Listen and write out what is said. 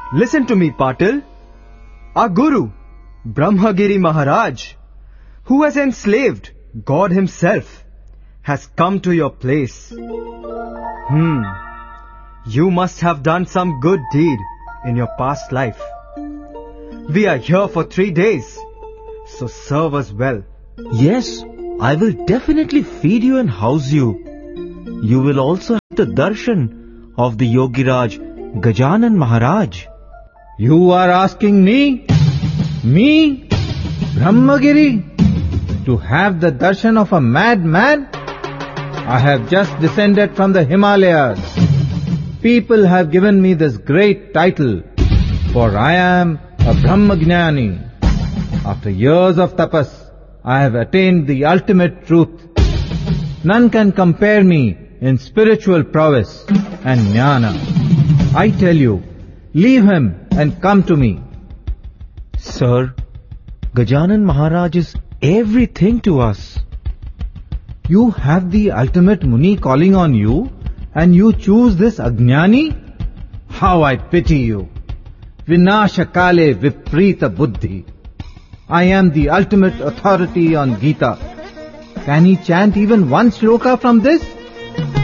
Listen to me, Patil. Our Guru, Brahmagiri Maharaj, who has enslaved God himself, has come to your place. You must have done some good deed in your past life. We are here for 3 days, so serve us well. Yes, I will definitely feed you and house you. You will also have the darshan of the Yogiraj Gajanan Maharaj. You are asking me, Brahmagiri, to have the darshan of a madman? I have just descended from the Himalayas. People have given me this great title, for I am a Brahmagnani. After years of tapas, I have attained the ultimate truth. None can compare me in spiritual prowess and jnana. I tell you, leave him and come to me. Sir, Gajanan Maharaj is everything to us. You have the ultimate Muni calling on you, and you choose this Ajnani? How I pity you. Vinashakale viprita buddhi. I am the ultimate authority on Gita. Can he chant even one shloka from this?